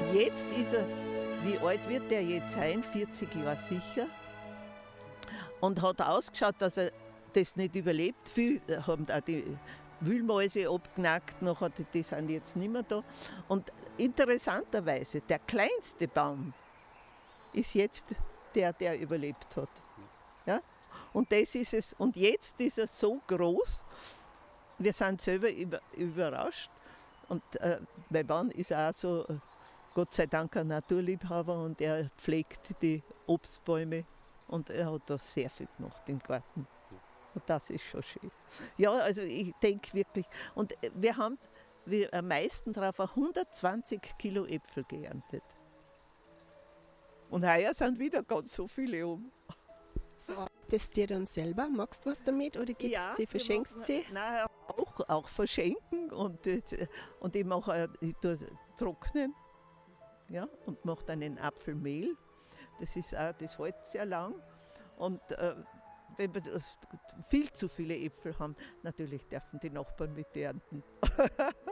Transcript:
Jetzt ist er, wie alt wird der jetzt sein? 40 Jahre sicher. Und hat ausgeschaut, dass er das nicht überlebt. Viele haben auch die Wühlmäuse abgenackt, nachher, die sind jetzt nicht mehr da. Und interessanterweise, der kleinste Baum ist jetzt der überlebt hat. Ja? Und das ist es. Und jetzt ist er so groß, wir sind selber überrascht. Und mein Mann ist auch so, Gott sei Dank, ein Naturliebhaber und er pflegt die Obstbäume und er hat da sehr viel gemacht im Garten. Und das ist schon schön. Ja, also ich denke wirklich. Und wir haben am meisten drauf 120 Kilo Äpfel geerntet. Und heuer sind wieder ganz so viele um. Das dir dann selber? Magst du was damit oder gibst Ja, sie, verschenkst sie? Nein, auch verschenken und ich mache ich tue trocknen, ja, und mache dann ein Apfelmehl. Das hält sehr lang und wenn wir viel zu viele Äpfel haben, natürlich dürfen die Nachbarn mit ernten.